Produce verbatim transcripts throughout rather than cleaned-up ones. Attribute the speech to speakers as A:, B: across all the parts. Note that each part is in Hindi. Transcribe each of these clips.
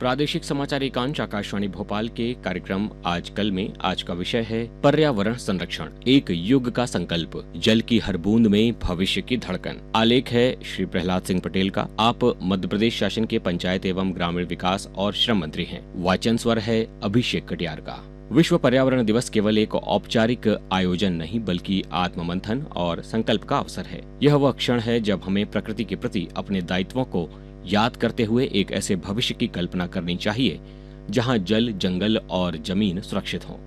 A: प्रादेशिक समाचार एकांश आकाशवाणी भोपाल के कार्यक्रम आज कल में आज का विषय है पर्यावरण संरक्षण, एक युग का संकल्प, जल की हर बूंद में भविष्य की धड़कन। आलेख है श्री प्रहलाद सिंह पटेल का। आप मध्य प्रदेश शासन के पंचायत एवं ग्रामीण विकास और श्रम मंत्री हैं। वाचन स्वर है अभिषेक कटियार का। विश्व पर्यावरण दिवस केवल एक औपचारिक आयोजन नहीं बल्कि आत्म मंथन और संकल्प का अवसर है। यह वह क्षण है जब हमें प्रकृति के प्रति अपने दायित्वों को याद करते हुए एक ऐसे भविष्य की कल्पना करनी चाहिए जहां जल, जंगल और जमीन सुरक्षित हों।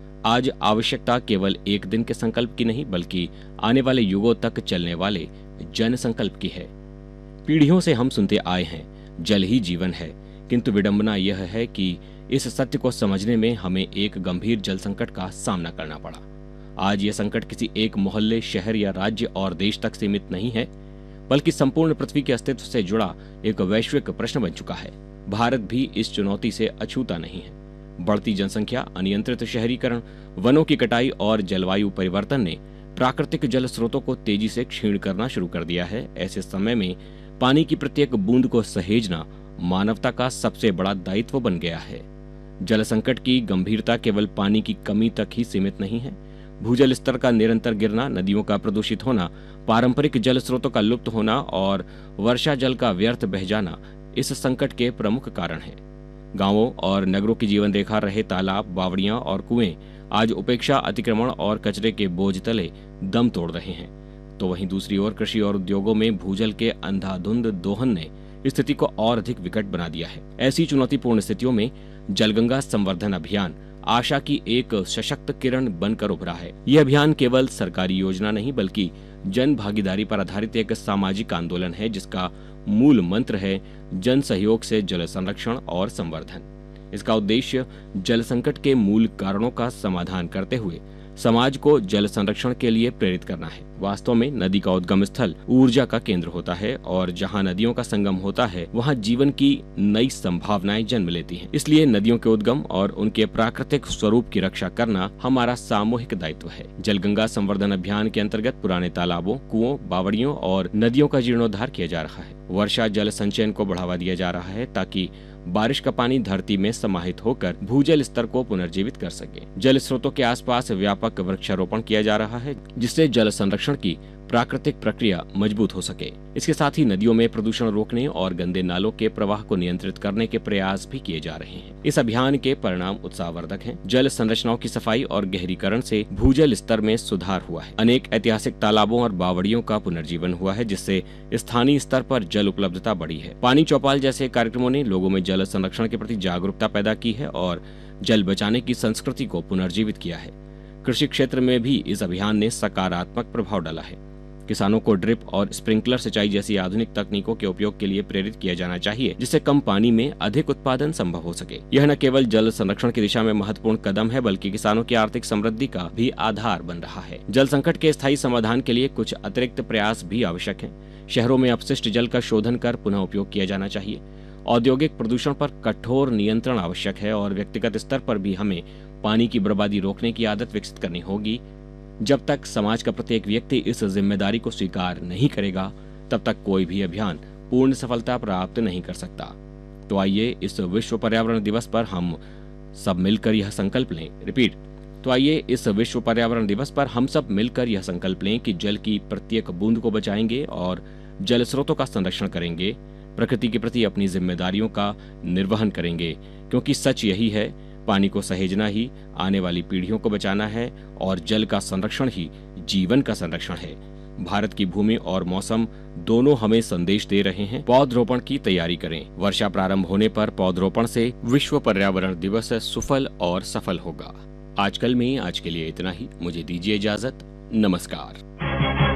A: आज आवश्यकता केवल एक दिन के संकल्प की नहीं बल्कि आने वाले युगों तक चलने वाले जन संकल्प की है। पीढ़ियों से हम सुनते आए हैं जल ही जीवन है, किंतु विडंबना यह है कि इस सत्य को समझने में हमें एक गंभीर जल संकट का सामना करना पड़ा। आज यह संकट किसी एक मोहल्ले, शहर या राज्य और देश तक सीमित नहीं है बल्कि संपूर्ण पृथ्वी के अस्तित्व से जुड़ा एक वैश्विक प्रश्न बन चुका है। भारत भी इस चुनौती से अछूता नहीं है। बढ़ती जनसंख्या, अनियंत्रित शहरीकरण, वनों की कटाई और जलवायु परिवर्तन ने प्राकृतिक जल स्रोतों को तेजी से क्षीण करना शुरू कर दिया है। ऐसे समय में पानी की प्रत्येक बूंद को सहेजना मानवता का सबसे बड़ा दायित्व बन गया है। जल संकट की गंभीरता केवल पानी की कमी तक ही सीमित नहीं है। भूजल स्तर का निरंतर गिरना, नदियों का प्रदूषित होना, पारंपरिक जल स्रोतों का लुप्त होना और वर्षा जल का व्यर्थ बह जाना इस संकट के प्रमुख कारण हैं। गांवों और नगरों की जीवन रेखा रहे तालाब, बावड़ियां और कुएं आज उपेक्षा, अतिक्रमण और कचरे के बोझ तले दम तोड़ रहे हैं। तो वहीं दूसरी ओर कृषि और उद्योगों में भूजल के अंधाधुंध दोहन ने स्थिति को और अधिक विकट बना दिया है। ऐसी चुनौतीपूर्ण स्थितियों में जलगंगा संवर्धन अभियान आशा की एक सशक्त किरण बनकर उभरा है। यह अभियान केवल सरकारी योजना नहीं बल्कि जन भागीदारी पर आधारित एक सामाजिक आंदोलन है जिसका मूल मंत्र है जन सहयोग से जल संरक्षण और संवर्धन। इसका उद्देश्य जल संकट के मूल कारणों का समाधान करते हुए समाज को जल संरक्षण के लिए प्रेरित करना है। वास्तव में नदी का उद्गम स्थल ऊर्जा का केंद्र होता है और जहां नदियों का संगम होता है वहां जीवन की नई संभावनाएं जन्म लेती हैं। इसलिए नदियों के उद्गम और उनके प्राकृतिक स्वरूप की रक्षा करना हमारा सामूहिक दायित्व है। जलगंगा संवर्धन अभियान के अंतर्गत पुराने तालाबों, कुओं, बावड़ियों और नदियों का जीर्णोद्धार किया जा रहा है। वर्षा जल संचयन को बढ़ावा दिया जा रहा है ताकि बारिश का पानी धरती में समाहित होकर भूजल स्तर को पुनर्जीवित कर सके। जल स्रोतों के आसपास व्यापक वृक्षारोपण किया जा रहा है जिससे जल संरक्षण की प्राकृतिक प्रक्रिया मजबूत हो सके। इसके साथ ही नदियों में प्रदूषण रोकने और गंदे नालों के प्रवाह को नियंत्रित करने के प्रयास भी किए जा रहे हैं। इस अभियान के परिणाम उत्साहवर्धक हैं। जल संरचनाओं की सफाई और गहरीकरण से भूजल स्तर में सुधार हुआ है। अनेक ऐतिहासिक तालाबों और बावड़ियों का पुनर्जीवन हुआ है जिससे स्थानीय स्तर पर जल उपलब्धता बढ़ी है। पानी चौपाल जैसे कार्यक्रमों ने लोगों में जल संरक्षण के प्रति जागरूकता पैदा की है और जल बचाने की संस्कृति को पुनर्जीवित किया है। कृषि क्षेत्र में भी इस अभियान ने सकारात्मक प्रभाव डाला है। किसानों को ड्रिप और स्प्रिंकलर सिंचाई जैसी आधुनिक तकनीकों के उपयोग के लिए प्रेरित किया जाना चाहिए जिससे कम पानी में अधिक उत्पादन संभव हो सके। यह न केवल जल संरक्षण की दिशा में महत्वपूर्ण कदम है बल्कि किसानों की आर्थिक समृद्धि का भी आधार बन रहा है। जल संकट के स्थायी समाधान के लिए कुछ अतिरिक्त प्रयास भी आवश्यक है। शहरों में अपशिष्ट जल का शोधन कर पुनः उपयोग किया जाना चाहिए। औद्योगिक प्रदूषण पर कठोर नियंत्रण आवश्यक है और व्यक्तिगत स्तर पर भी हमें पानी की बर्बादी रोकने की आदत विकसित करनी होगी। जब तक समाज का प्रत्येक व्यक्ति इस जिम्मेदारी को स्वीकार नहीं करेगा तब तक कोई भी अभियान पूर्ण सफलता प्राप्त नहीं कर सकता। तो आइए इस विश्व पर्यावरण दिवस पर हम सब मिलकर यह संकल्प लें। रिपीट तो आइए इस विश्व पर्यावरण दिवस पर हम सब मिलकर यह संकल्प लें कि जल की प्रत्येक बूंद को बचाएंगे और जल स्रोतों का संरक्षण करेंगे, प्रकृति के प्रति अपनी जिम्मेदारियों का निर्वहन करेंगे, क्योंकि सच यही है पानी को सहेजना ही आने वाली पीढ़ियों को बचाना है और जल का संरक्षण ही जीवन का संरक्षण है। भारत की भूमि और मौसम दोनों हमें संदेश दे रहे हैं। पौधरोपण की तैयारी करें। वर्षा प्रारंभ होने पर पौधरोपण से विश्व पर्यावरण दिवस सुफल और सफल होगा। आजकल में आज के लिए इतना ही। मुझे दीजिए इजाजत। नमस्कार।